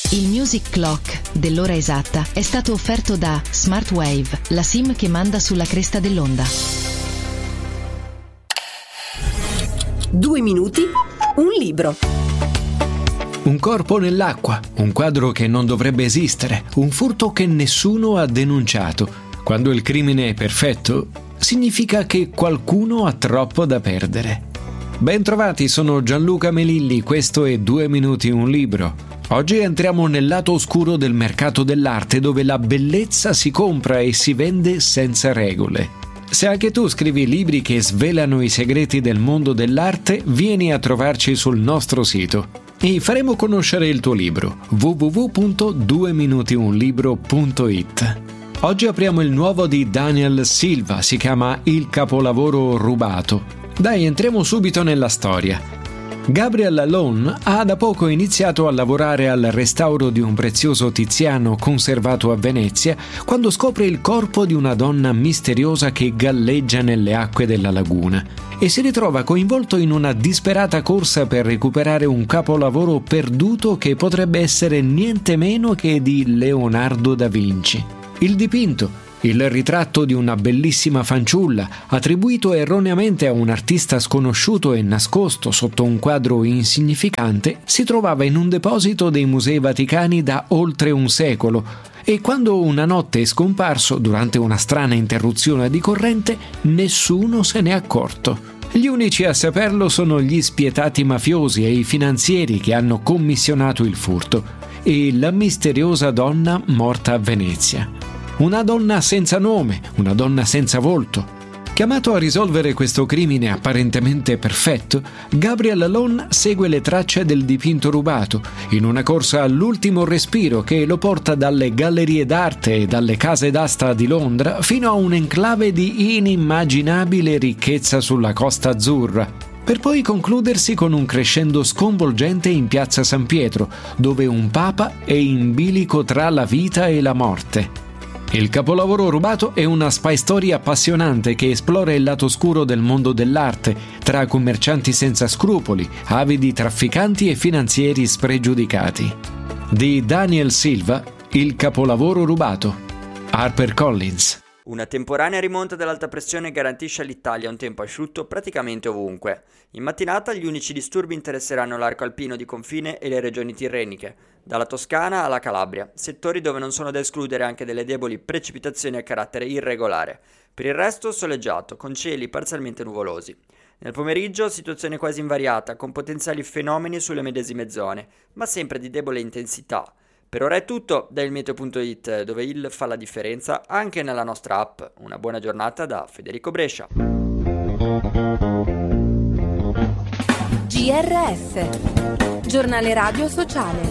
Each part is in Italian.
Il Music Clock dell'ora esatta è stato offerto da Smartwave, la SIM che manda sulla cresta dell'onda. 2 minuti, un libro. Un corpo nell'acqua, un quadro che non dovrebbe esistere, un furto che nessuno ha denunciato. Quando il crimine è perfetto, significa che qualcuno ha troppo da perdere. Ben trovati, sono Gianluca Melilli, questo è 2 minuti, un libro. Oggi entriamo nel lato oscuro del mercato dell'arte, dove la bellezza si compra e si vende senza regole. Se anche tu scrivi libri che svelano i segreti del mondo dell'arte, vieni a trovarci sul nostro sito e faremo conoscere il tuo libro www.2minutiunlibro.it. Oggi apriamo il nuovo di Daniel Silva, si chiama Il capolavoro rubato. Dai, entriamo subito nella storia. Gabriel Lone ha da poco iniziato a lavorare al restauro di un prezioso Tiziano conservato a Venezia quando scopre il corpo di una donna misteriosa che galleggia nelle acque della laguna e si ritrova coinvolto in una disperata corsa per recuperare un capolavoro perduto che potrebbe essere niente meno che di Leonardo da Vinci. Il dipinto, il ritratto di una bellissima fanciulla, attribuito erroneamente a un artista sconosciuto e nascosto sotto un quadro insignificante, si trovava in un deposito dei Musei Vaticani da oltre un secolo e quando una notte è scomparso durante una strana interruzione di corrente, nessuno se n'è accorto. Gli unici a saperlo sono gli spietati mafiosi e i finanzieri che hanno commissionato il furto e la misteriosa donna morta a Venezia. Una donna senza nome, una donna senza volto. Chiamato a risolvere questo crimine apparentemente perfetto, Gabriel Lone segue le tracce del dipinto rubato, in una corsa all'ultimo respiro che lo porta dalle gallerie d'arte e dalle case d'asta di Londra fino a un enclave di inimmaginabile ricchezza sulla Costa Azzurra, per poi concludersi con un crescendo sconvolgente in piazza San Pietro, dove un papa è in bilico tra la vita e la morte. Il capolavoro rubato è una spy story appassionante che esplora il lato oscuro del mondo dell'arte, tra commercianti senza scrupoli, avidi trafficanti e finanzieri spregiudicati. Di Daniel Silva, Il capolavoro rubato. HarperCollins. Una temporanea rimonta dell'alta pressione garantisce all'Italia un tempo asciutto praticamente ovunque. In mattinata gli unici disturbi interesseranno l'arco alpino di confine e le regioni tirreniche, dalla Toscana alla Calabria, settori dove non sono da escludere anche delle deboli precipitazioni a carattere irregolare. Per il resto soleggiato, con cieli parzialmente nuvolosi. Nel pomeriggio situazione quasi invariata, con potenziali fenomeni sulle medesime zone, ma sempre di debole intensità. Per ora è tutto da ilmeteo.it, dove il fa la differenza anche nella nostra app. Una buona giornata da Federico Brescia. GRF, giornale radio sociale.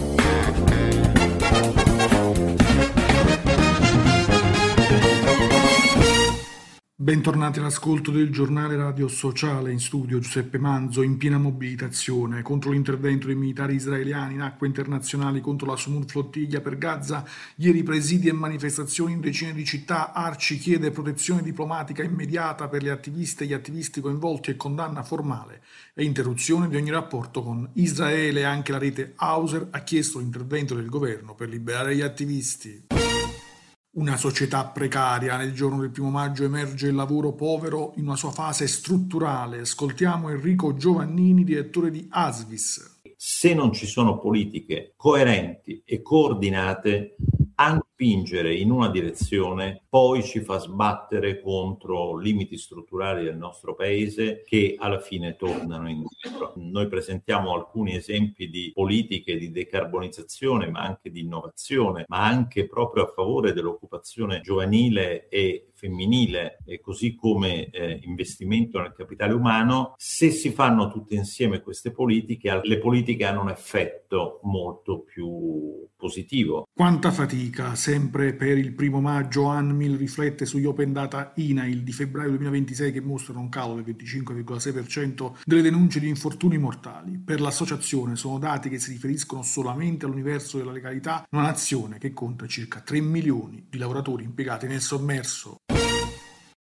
Bentornati all'ascolto del giornale radio sociale. In studio Giuseppe Manzo. In piena mobilitazione contro l'intervento dei militari israeliani in acque internazionali contro la Sumur flottiglia per Gaza. Ieri presidi e manifestazioni in decine di città. Arci chiede protezione diplomatica immediata per le attiviste e gli attivisti coinvolti e condanna formale e interruzione di ogni rapporto con Israele. Anche la rete Hauser ha chiesto l'intervento del governo per liberare gli attivisti. Una società precaria. Nel giorno del 1 maggio emerge il lavoro povero in una sua fase strutturale. Ascoltiamo Enrico Giovannini, direttore di Asvis. Se non ci sono politiche coerenti e coordinate, anche spingere in una direzione poi ci fa sbattere contro limiti strutturali del nostro paese che alla fine tornano indietro. Noi presentiamo alcuni esempi di politiche di decarbonizzazione, ma anche di innovazione, ma anche proprio a favore dell'occupazione giovanile e femminile, e così come investimento nel capitale umano. Se si fanno tutte insieme queste politiche, le politiche hanno un effetto molto più positivo. Quanta fatica, sempre per il 1 maggio. ANMIL riflette sugli Open Data INAIL di febbraio 2026 che mostrano un calo del 25,6% delle denunce di infortuni mortali. Per l'associazione sono dati che si riferiscono solamente all'universo della legalità, una nazione che conta circa 3 milioni di lavoratori impiegati nel sommerso.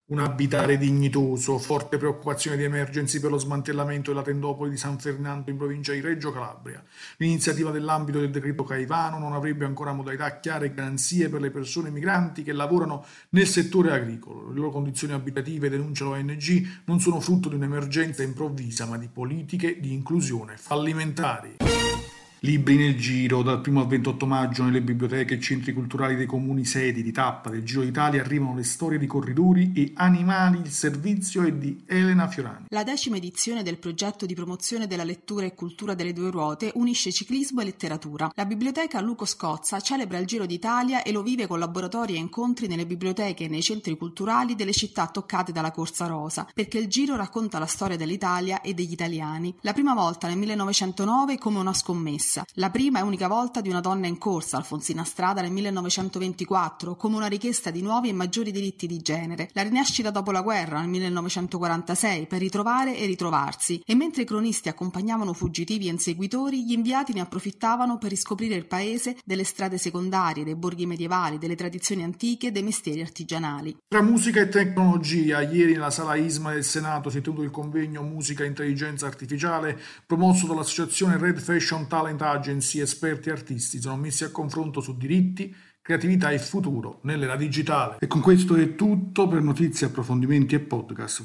Un abitare dignitoso, forte preoccupazione di Emergency per lo smantellamento della tendopoli di San Fernando in provincia di Reggio Calabria. L'iniziativa nell'ambito del decreto Caivano non avrebbe ancora modalità chiare e garanzie per le persone migranti che lavorano nel settore agricolo. Le loro condizioni abitative, denuncia l'ONG, non sono frutto di un'emergenza improvvisa, ma di politiche di inclusione fallimentari. Libri nel giro. Dal 1 al 28 maggio nelle biblioteche e centri culturali dei comuni sedi di tappa del Giro d'Italia arrivano le storie di corridori e animali, il servizio è di Elena Fiorani. La 10ª edizione del progetto di promozione della lettura e cultura delle due ruote unisce ciclismo e letteratura. La biblioteca Luco Scozza celebra il Giro d'Italia e lo vive con laboratori e incontri nelle biblioteche e nei centri culturali delle città toccate dalla Corsa Rosa, perché il Giro racconta la storia dell'Italia e degli italiani. La prima volta nel 1909 come una scommessa. La prima e unica volta di una donna in corsa, Alfonsina Strada, nel 1924, come una richiesta di nuovi e maggiori diritti di genere. La rinascita dopo la guerra, nel 1946, per ritrovare e ritrovarsi. E mentre i cronisti accompagnavano fuggitivi e inseguitori, gli inviati ne approfittavano per riscoprire il paese delle strade secondarie, dei borghi medievali, delle tradizioni antiche, dei mestieri artigianali. Tra musica e tecnologia, ieri nella sala ISMA del Senato si è tenuto il convegno Musica e Intelligenza Artificiale promosso dall'associazione Red Fashion Talent Agency. Esperti e artisti sono messi a confronto su diritti, creatività e futuro nell'era digitale. E con questo è tutto. Per notizie, approfondimenti e podcast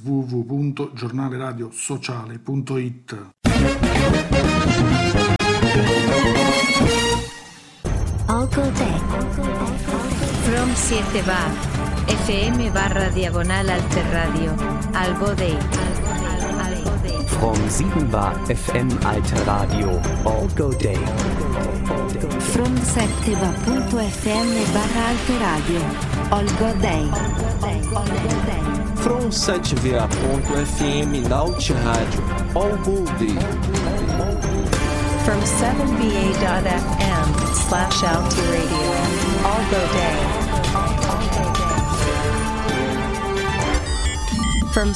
www.giornaleradiosociale.it. Algo Day From 7 bar FM/Diagonal-Alter-Radio Algo Day From 7 bar FM Alter-Radio Algo Day From 7va.fm/Alter-Radio Algo Day From 7va.fm Alter-Radio Algo Day From 7va.fm/Alter-Radio Algo Day From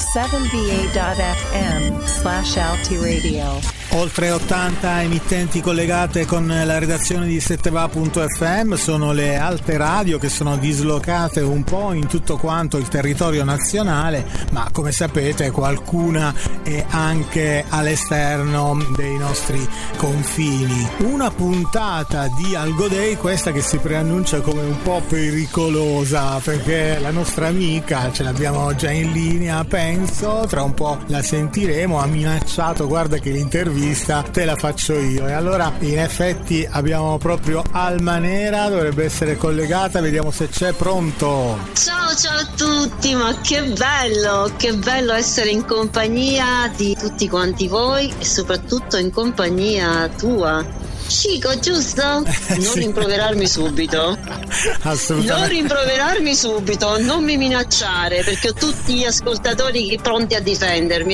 7va.fm/Alti-Radio. Oltre 80 emittenti collegate con la redazione di 7va.fm, sono le Alte Radio che sono dislocate un po' in tutto quanto il territorio nazionale, ma come sapete qualcuna è anche all'esterno dei nostri confini. Una puntata di Algo Day, questa che si preannuncia come un po' pericolosa, perché la nostra amica, ce l'abbiamo già in linea, penso, tra un po' la sentiremo, ha minacciato, guarda che l'intervista te la faccio io, e allora in effetti abbiamo proprio Alma Nera, dovrebbe essere collegata, vediamo se c'è. Pronto? Ciao a tutti, ma che bello essere in compagnia di tutti quanti voi e soprattutto in compagnia tua. Chico, giusto? Non sì. Rimproverarmi subito. Assolutamente. Non rimproverarmi subito, non mi minacciare, perché ho tutti gli ascoltatori pronti a difendermi,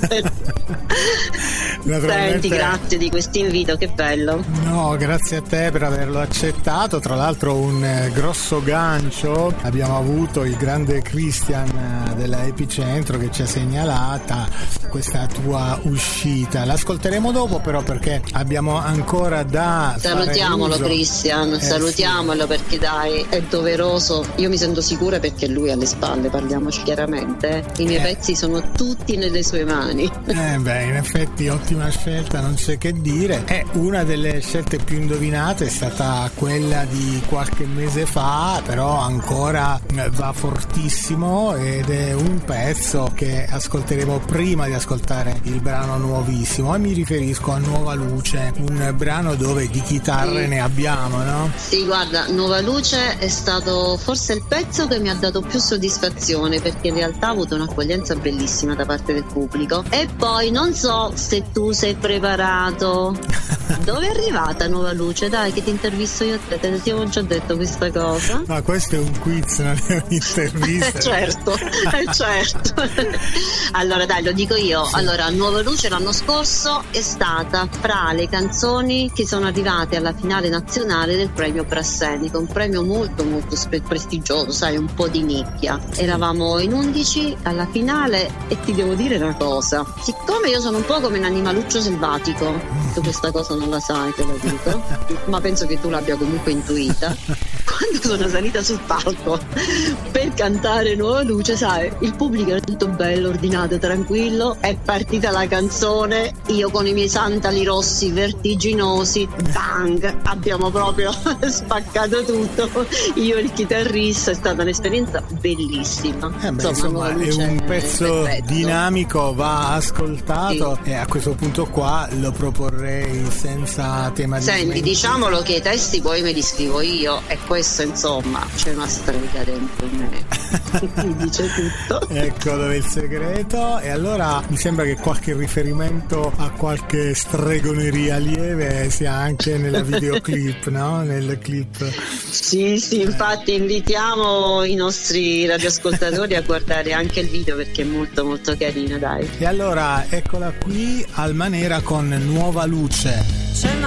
Senti, grazie di questo invito, che bello. No, grazie a te per averlo accettato. Tra l'altro un grosso gancio abbiamo avuto il grande Christian della Epicentro che ci ha segnalata questa tua uscita. L'ascolteremo dopo però, perché abbiamo ancora da salutiamolo uso. Salutiamolo sì. Perché dai, è doveroso. Io mi sento sicura perché lui alle spalle, parliamoci chiaramente. I miei pezzi sono tutti nelle sue mani. In effetti ottima scelta, non c'è che dire. Una delle scelte più indovinate è stata quella di qualche mese fa, però ancora va fortissimo, ed è un pezzo che ascolteremo prima di ascoltare il brano nuovissimo, e mi riferisco a Nuova Luce, un brano dove di chitarre ne abbiamo, no? Sì, guarda, Nuova Luce è stato forse il pezzo che mi ha dato più soddisfazione, perché in realtà ha avuto un'accoglienza bellissima da parte del pubblico. E poi non so se tu sei preparato. Dove è arrivata Nuova Luce? Dai, che ti intervisto io a te ti avevo già detto questa cosa. Ma questo è un quiz, non è un'intervista. certo. Allora dai, lo dico io. Sì. Allora, Nuova Luce l'anno scorso è stata fra le canzoni che sono arrivate alla finale nazionale del premio Brassenica, un premio molto molto prestigioso, sai, un po' di nicchia. Sì. Eravamo in 11 alla finale, e ti devo dire una cosa, siccome io sono un po' come un animaluccio selvatico, tu questa cosa non la sai, te lo dico, ma penso che tu l'abbia comunque intuita. Quando sono salita sul palco per cantare Nuova Luce, sai, il pubblico era tutto bello, ordinato, tranquillo, è partita la canzone, io con i miei sandali rossi vertiginosi, bang, abbiamo proprio spaccato tutto, io e il chitarrista, è stata un'esperienza bellissima. Insomma, è un pezzo dinamico, va ascoltato, e a questo punto qua lo proporrei senza tema di Senti, diciamolo che i testi poi me li scrivo io, e questo insomma c'è una strega dentro me mi dice tutto. Ecco dove è il segreto. E allora mi sembra che qualche riferimento a qualche stregoneria lieve sia anche nella videoclip, no? Nel clip. Sì, infatti invitiamo i nostri radioascoltatori a guardare anche il video, perché è molto molto carino, dai. E allora eccola qui, Alma Nera con Nuova Luce. C'è una